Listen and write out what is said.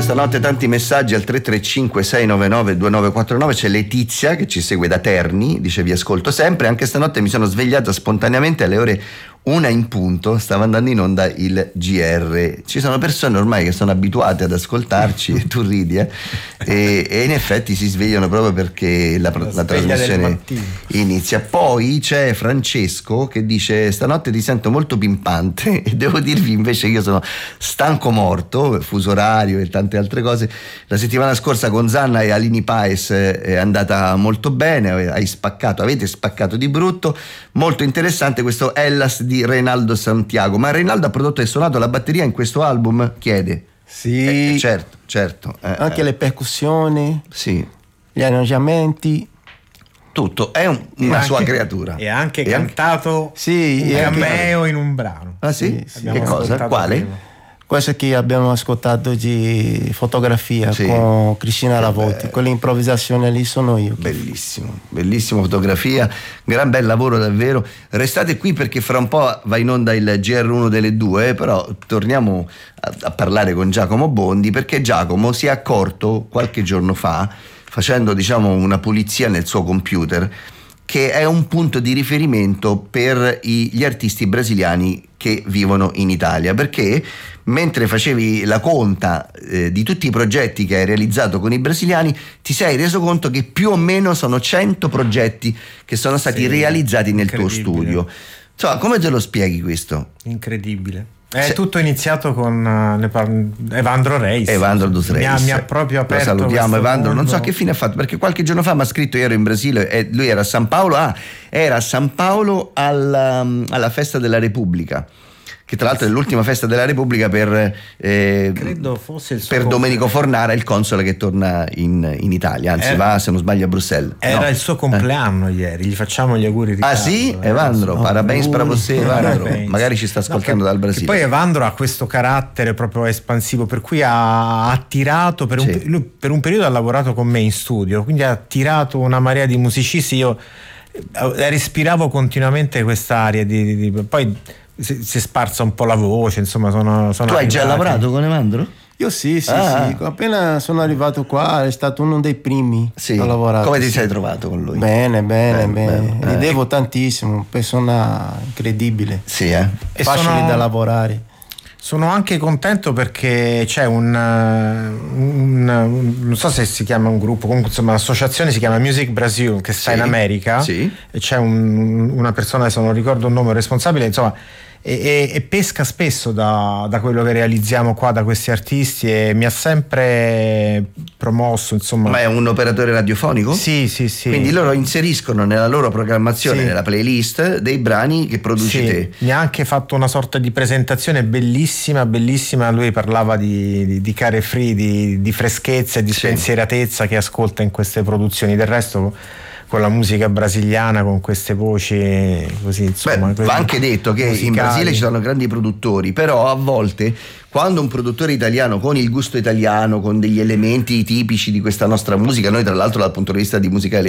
questa notte tanti messaggi al 335 699 2949. C'è Letizia che ci segue da Terni, dice: vi ascolto sempre, anche stanotte mi sono svegliata spontaneamente alle ore 1 in punto, stava andando in onda il GR. Ci sono persone ormai che sono abituate ad ascoltarci e tu ridi, e in effetti si svegliano proprio perché la trasmissione inizia. Poi c'è Francesco che dice: stanotte ti sento molto pimpante, e devo dirvi invece che io sono stanco morto, fuso orario e tante altre cose. La settimana scorsa con Zanna e Alini Paes è andata molto bene, avete spaccato di brutto, molto interessante questo Hellas di Reinaldo Santiago. Ma Reinaldo ha prodotto e suonato la batteria in questo album? Chiede. Sì, certo. Anche le percussioni, sì, gli arrangiamenti, tutto, è una sua creatura. E ha anche cantato sì, un cameo in un brano. Ah sì? Sì, Che cosa? Quale? Prima. questo che abbiamo ascoltato di fotografia, sì, con Cristina Ravotti, quell'improvvisazione lì sono io. Bellissima fotografia, gran bel lavoro davvero. Restate qui perché fra un po' va in onda il GR1 delle 2, però torniamo a parlare con Giacomo Bondi, perché Giacomo si è accorto qualche giorno fa, facendo una pulizia nel suo computer, che è un punto di riferimento per gli artisti brasiliani che vivono in Italia, perché mentre facevi la conta di tutti i progetti che hai realizzato con i brasiliani, ti sei reso conto che più o meno sono 100 progetti che sono stati realizzati nel tuo studio. Insomma, come te lo spieghi questo? Incredibile. È tutto iniziato con Evandro Reis. Evandro dos Reis. Mi ha proprio aperto. Lo salutiamo Evandro, mondo. Non so che fine ha fatto, perché qualche giorno fa mi ha scritto, io ero in Brasile e lui era a San Paolo. Era a San Paolo alla festa della Repubblica, che tra l'altro è l'ultima festa della Repubblica per credo fosse il suo per Domenico Fornara, il console che torna in Italia, anzi va, se non sbaglio, a Bruxelles. Era il suo compleanno ieri, gli facciamo gli auguri di sì? Evandro, parabéns para você, Evandro. Magari ci sta ascoltando dal Brasile. Poi Evandro ha questo carattere proprio espansivo, per cui ha attirato per un periodo ha lavorato con me in studio, quindi ha attirato una marea di musicisti. Io respiravo continuamente quest'aria poi si è sparsa un po' la voce, insomma sono tu hai già lavorato con Evandro? Io sì, appena sono arrivato qua è stato uno dei primi a lavorare. Come ti sei trovato con lui? Bene. Gli devo tantissimo, persona incredibile, facile da lavorare. Sono anche contento perché c'è non so se si chiama un gruppo, comunque insomma l'associazione si chiama Music Brazil, che sta in America, e c'è una persona, adesso non ricordo il nome, responsabile, insomma, e pesca spesso da quello che realizziamo qua, da questi artisti, e mi ha sempre promosso, insomma. Ma è un operatore radiofonico? Sì. Quindi loro inseriscono nella loro programmazione, nella playlist, dei brani che produci te. Mi ha anche fatto una sorta di presentazione bellissima. Lui parlava di carefree, di freschezza e di spensieratezza che ascolta in queste produzioni. Del resto, con la musica brasiliana, con queste voci così, insomma. Va anche detto che musicali. In Brasile ci sono grandi produttori, però a volte quando un produttore italiano con il gusto italiano, con degli elementi tipici di questa nostra musica, noi tra l'altro dal punto di vista di musica